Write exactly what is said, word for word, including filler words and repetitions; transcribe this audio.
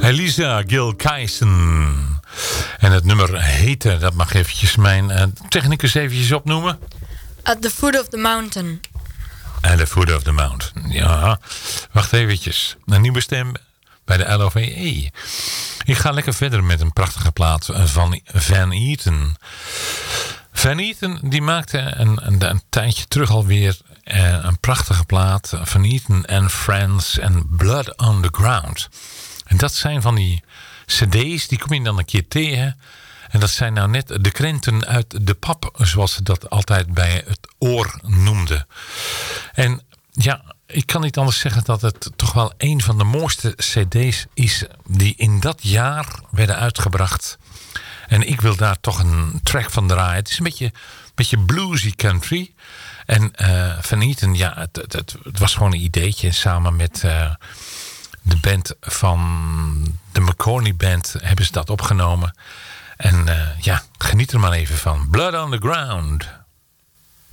Elisa Gilkyson. En het nummer heette, dat mag eventjes mijn uh, technicus eventjes opnoemen. At the Foot of the Mountain. At the Foot of the Mountain. Ja, wacht eventjes. Een nieuwe stem bij de L O V E. Ik ga lekker verder met een prachtige plaat van Van Eaton. Van Eaton die maakte een, een, een tijdje terug alweer uh, een prachtige plaat. Van Eaton and Friends en Blood on the Ground. En dat zijn van die cd's, die kom je dan een keer tegen. En dat zijn nou net de krenten uit de pap, zoals ze dat altijd bij het oor noemden. En ja, ik kan niet anders zeggen dat het toch wel een van de mooiste cd's is die in dat jaar werden uitgebracht. En ik wil daar toch een track van draaien. Het is een beetje, beetje bluesy country. En uh, Van Eaton, ja, het, het, het, het was gewoon een ideetje. Samen met uh, de band van de McCorney Band hebben ze dat opgenomen. En uh, ja, geniet er maar even van. Blood on the Ground.